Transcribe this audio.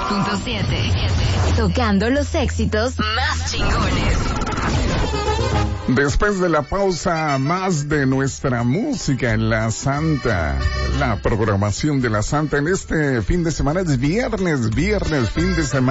96.7. Tocando los éxitos más chingones. Después de la pausa, más de nuestra música en la Santa. La programación de la Santa en este fin de semana es viernes, fin de semana.